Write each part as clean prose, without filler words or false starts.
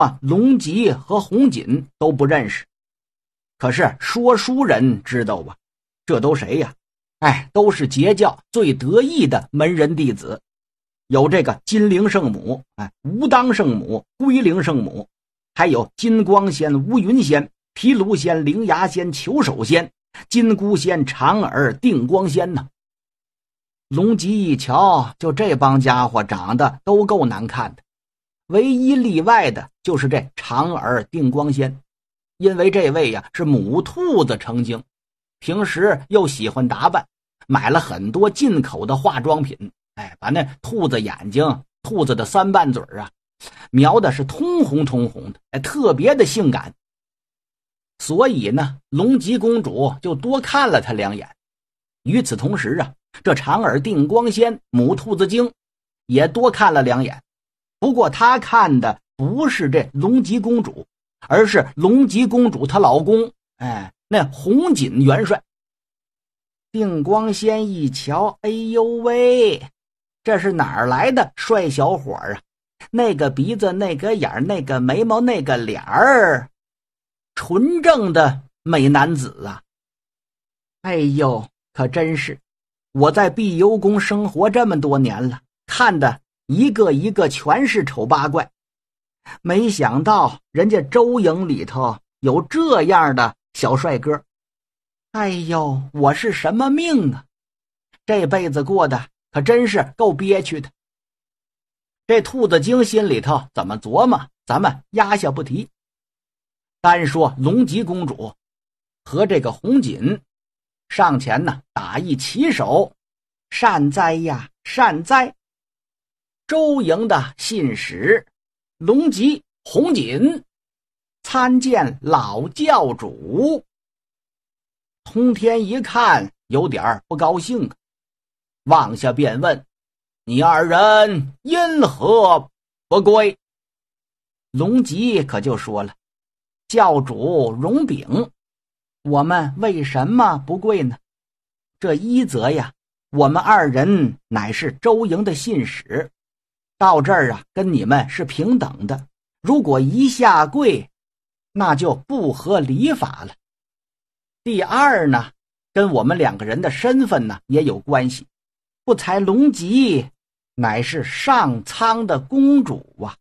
龙吉和红锦都不认识。可是说书人知道啊，这都谁呀？都是截教最得意的门人弟子，有这个金陵圣母、吴当圣母、龟灵圣母，还有金光仙、乌云仙、毗卢仙、灵牙仙、求首仙、金箍仙、长耳定光仙呢。龙吉一瞧，就这帮家伙长得都够难看的，唯一例外的就是这长耳定光仙，因为这位呀是母兔子成精，平时又喜欢打扮，买了很多进口的化妆品，把那兔子眼睛、兔子的三瓣嘴描的是通红通红的，特别的性感。所以呢，龙吉公主就多看了他2眼。与此同时这长耳定光仙母兔子精也多看了2眼。不过他看的不是这龙吉公主，而是龙吉公主她老公，那红锦元帅。定光仙一瞧，哎呦喂，这是哪儿来的帅小伙啊？那个鼻子，那个眼，那个眉毛，那个脸儿，纯正的美男子啊！哎呦，可真是，我在碧游宫生活这么多年了，看的一个一个全是丑八怪，没想到人家周营里头有这样的小帅哥。哎呦，我是什么命啊！这辈子过得可真是够憋屈的。这兔子精心里头怎么琢磨，咱们压下不提。单说龙吉公主和这个红锦上前打一旗手，善哉呀，善哉。周营的信使龙吉、红锦参见老教主。通天一看有点不高兴往下便问：你2人因何不归？龙吉可就说了：教主容禀，我们为什么不归呢？这一则呀，我们2人乃是周营的信使，到这儿跟你们是平等的，如果一下跪，那就不合礼法了。第二呢，跟我们2个人的身份也有关系，不才龙吉乃是上苍的公主啊。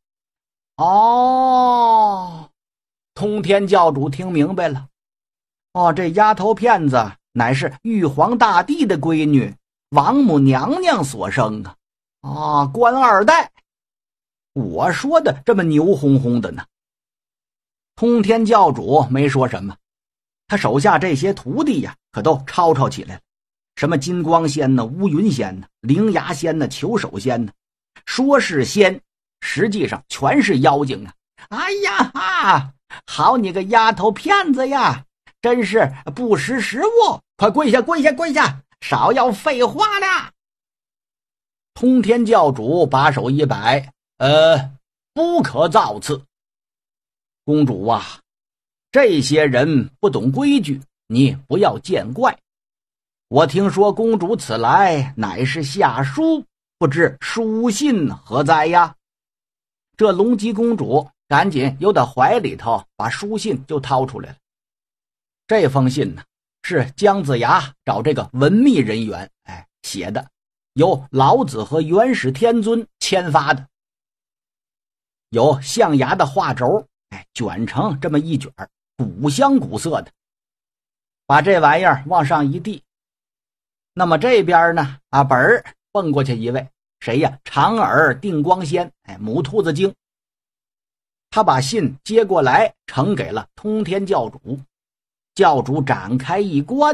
通天教主听明白了，这丫头片子乃是玉皇大帝的闺女，王母娘娘所生官2代。我说的这么牛哄哄的呢。通天教主没说什么，他手下这些徒弟可都吵吵起来了，什么金光仙呢、乌云仙呢、灵牙仙呢、求首仙呢，说是仙，实际上全是妖精啊！哎呀好你个丫头片子呀，真是不识时务，快跪下跪下跪下，少要废话呢！通天教主把手一摆，不可造次。公主啊，这些人不懂规矩，你不要见怪。我听说公主此来乃是下书，不知书信何在呀？这龙吉公主赶紧由她怀里头把书信就掏出来了。这封信是姜子牙找这个文秘人员写的，由老子和元始天尊签发的，有象牙的画轴卷成这么一卷，古香古色的，把这玩意儿往上一递。那么这边呢本儿蹦过去一位，谁呀？长耳定光仙，母兔子精。他把信接过来呈给了通天教主，教主展开一观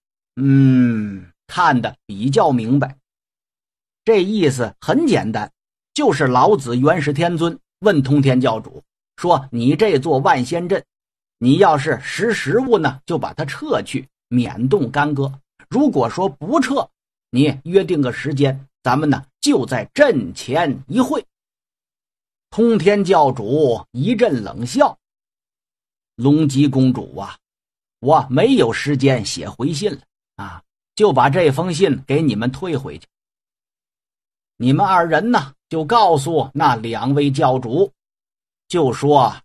看得比较明白。这意思很简单，就是老子元始天尊问通天教主说，你这座万仙阵，你要是识时务呢，就把它撤去，免动干戈。如果说不撤，你约定个时间，咱们就在阵前一会。通天教主一阵冷笑：龙吉公主啊，我没有时间写回信了就把这封信给你们退回去。你们2人就告诉那2位教主， 就说